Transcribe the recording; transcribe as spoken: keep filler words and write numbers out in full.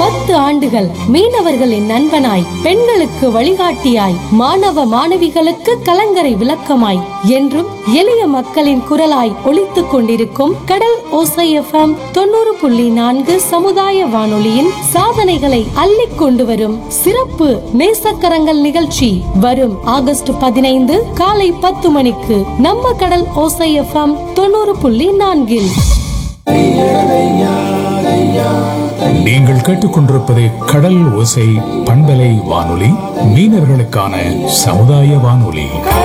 பத்து ஆண்டுகள் மீனவர்களின் நண்பனாய், பெண்களுக்கு வழிகாட்டியாய், மாணவ மாணவிகளுக்கு கலங்கரை விளக்கமாய், என்றும் எளிய மக்களின் குரலாய் ஒலித்துக் கொண்டிருக்கும் கடல் ஓசை எஃப்எம் தொண்ணூறு புள்ளி நான்கு சமுதாய வானொலியின் சாதனைகளை அள்ளிக் கொண்டு வரும் சிறப்பு நேசக்கரங்கள் நிகழ்ச்சி வரும் ஆகஸ்ட் பதினைந்து காலை பத்து மணிக்கு நம்ம கடல் ஓசை எஃப்எம் தொண்ணூறு புள்ளி நான்கில். நீங்கள் கேட்டுக்கொண்டிருப்பது கடல் ஓசை பண்பலை வானொலி, மீனவர்களுக்கான சமுதாய வானொலி.